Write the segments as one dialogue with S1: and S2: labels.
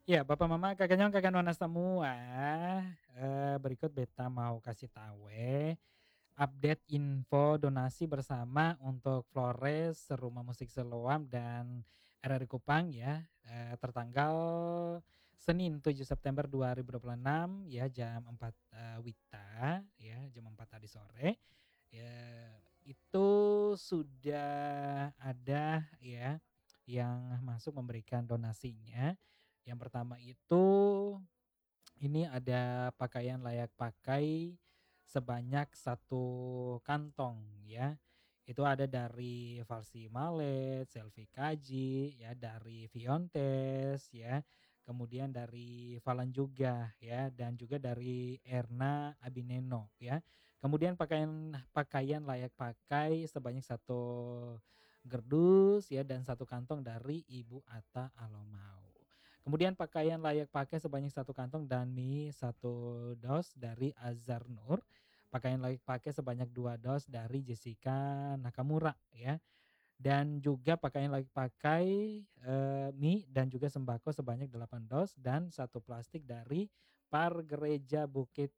S1: Ya, Bapak Mama, Kakak Nyong, Kakak Nona semua, berikut beta mau kasih tahu update info donasi bersama untuk Flores, Rumah Musik Siloam dan RRI Kupang ya, tertanggal Senin 7 September 2026 ya jam 4 WITA ya, jam 4 tadi sore. Ya, itu sudah ada ya yang masuk memberikan donasinya. Yang pertama itu ini ada pakaian layak pakai sebanyak satu kantong ya. Itu ada dari Farsi Malet, Selfie Kaji, ya dari Fiontes ya. Kemudian dari Falan juga ya dan juga dari Erna Abineno ya. Kemudian pakaian pakaian layak pakai sebanyak satu gerdus ya dan satu kantong dari Ibu Atta Alomau. Kemudian pakaian layak pakai sebanyak satu kantong dan mie satu dos dari Azhar Nur. Pakaian layak pakai sebanyak 2 dos dari Jessica Nakamura ya. Dan juga pakaian layak pakai mie dan juga sembako sebanyak 8 dos dan satu plastik dari Par Gereja Bukit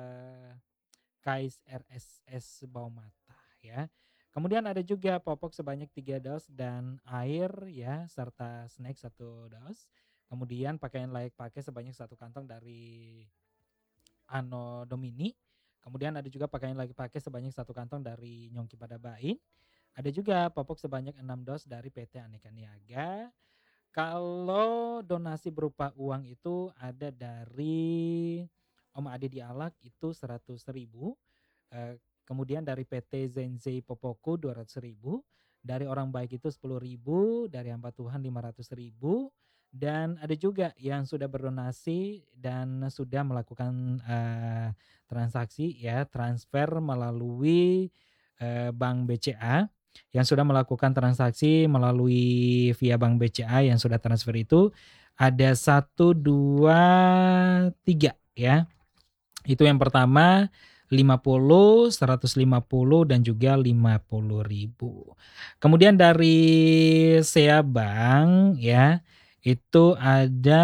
S1: Kais RSS Baumata ya. Kemudian ada juga popok sebanyak 3 dos dan air ya serta snack satu dos. Kemudian pakaian layak pakai sebanyak satu kantong dari Ano Domini. Kemudian ada juga pakaian layak pakai sebanyak satu kantong dari Nyongki Padabain. Ada juga popok sebanyak 6 dos dari PT Aneka Niaga. Kalau donasi berupa uang itu ada dari Om Ade di Alak itu 100.000. Kemudian dari PT Zenzei Popoku 200.000. Dari orang baik itu 10.000. Dari hamba Tuhan 500.000. Dan ada juga yang sudah berdonasi dan sudah melakukan transaksi ya transfer melalui Bank BCA. Yang sudah melakukan transaksi melalui via Bank BCA yang sudah transfer itu ada 1, 2, 3 ya. Itu yang pertama 50, 150 dan juga 50.000. Kemudian dari SEA Bank ya itu ada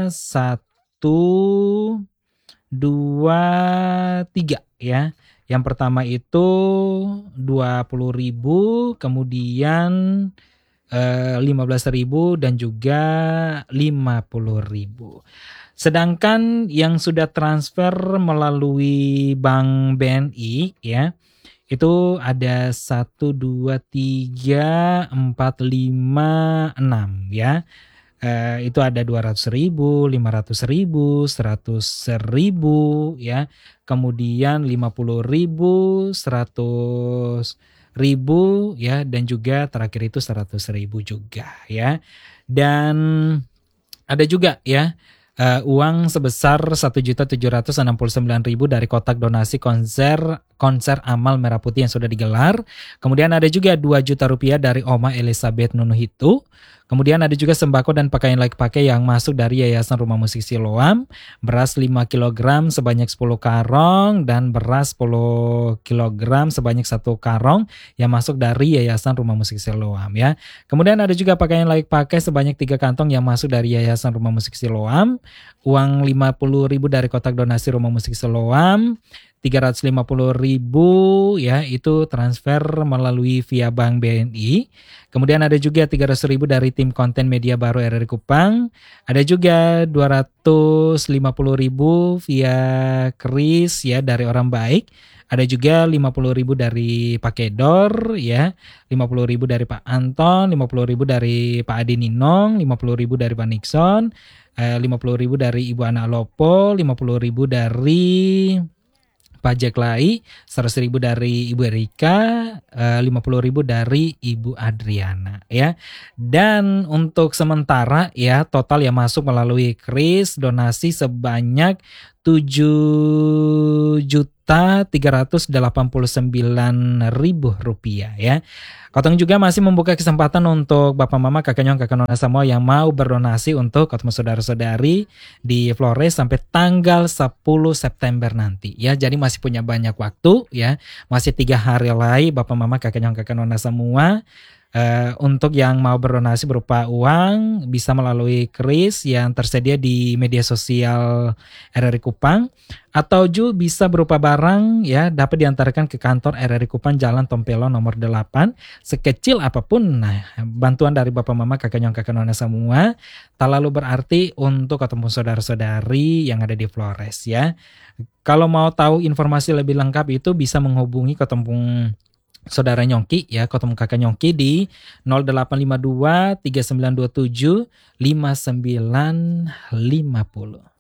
S1: 1, 2, 3 ya. Yang pertama itu 20.000, kemudian 15.000 dan juga 50.000. Sedangkan yang sudah transfer melalui Bank BNI ya, itu ada 1, 2, 3, 4, 5, 6 ya. Itu ada 200.000, 500.000, 100.000 ya. Kemudian 50.000, 100.000 ya dan juga terakhir itu 100.000 juga ya. Dan ada juga ya uang sebesar 1.769.000 dari kotak donasi konser Amal Merah Putih yang sudah digelar. Kemudian ada juga 2 juta rupiah dari Oma Elizabeth Nunuhitu. Kemudian ada juga sembako dan pakaian layak pakai yang masuk dari Yayasan Rumah Musik Siloam, beras 5 kg sebanyak 10 karung dan beras 10 kg sebanyak 1 karung yang masuk dari Yayasan Rumah Musik Siloam ya. Kemudian ada juga pakaian layak pakai sebanyak 3 kantong yang masuk dari Yayasan Rumah Musik Siloam, uang 50.000 dari kotak donasi Rumah Musik Siloam, 350.000 ya itu transfer melalui via Bank BNI. Kemudian ada juga 300.000 dari tim konten media baru RRI Kupang. Ada juga 250.000 via Kris ya dari orang baik. Ada juga 50.000 dari Pak Kedor ya, 50.000 dari Pak Anton, 50.000 dari Pak Adi Ninong, 50.000 dari Pak Nixon, 50.000 dari Ibu Ana Lopo, 50.000 dari Pak Jack Lai, 100.000 dari Ibu Erika, 50.000 dari Ibu Adriana ya. Dan untuk sementara ya total yang masuk melalui Kris donasi sebanyak 7.389.000 rupiah ya. Kotong juga masih membuka kesempatan untuk Bapak Mama, Kakak Nyong, Kakak Nona semua yang mau berdonasi untuk ketemu saudara-saudari di Flores sampai tanggal 10 September nanti ya. Jadi masih punya banyak waktu ya. Masih 3 hari lagi Bapak Mama, Kakak Nyong, Kakak Nona semua Untuk yang mau berdonasi berupa uang bisa melalui kris yang tersedia di media sosial RRI Kupang, atau juga bisa berupa barang ya, dapat diantarkan ke kantor RRI Kupang Jalan Tompelo nomor 8. Sekecil apapun, nah bantuan dari Bapak Mama, kakak nyong, kakak nona semua tak lalu berarti untuk ketemu saudara-saudari yang ada di Flores ya. Kalau mau tahu informasi lebih lengkap itu bisa menghubungi ketemu saudara Nyongki ya, ketemu kakak Nyongki di 0852 3927 5950.